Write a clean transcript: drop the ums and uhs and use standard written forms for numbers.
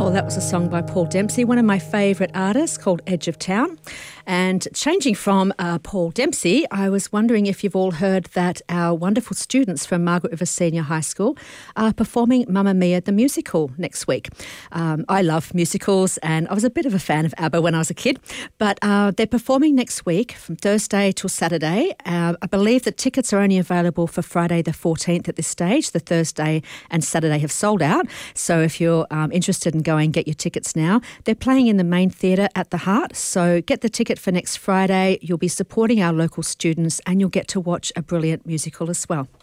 Oh, that was a song by Paul Dempsey, one of my favourite artists, called Edge of Town. And changing from Paul Dempsey, I was wondering if you've all heard that our wonderful students from Margaret River Senior High School are performing Mamma Mia the musical next week. I love musicals and I was a bit of a fan of ABBA when I was a kid, but they're performing next week from Thursday till Saturday. I believe the tickets are only available for Friday the 14th at this stage. The Thursday and Saturday have sold out. So if you're interested in going, get your tickets now. They're playing in the main theatre at the Heart, so get the ticket for next Friday. You'll be supporting our local students and you'll get to watch a brilliant musical as well.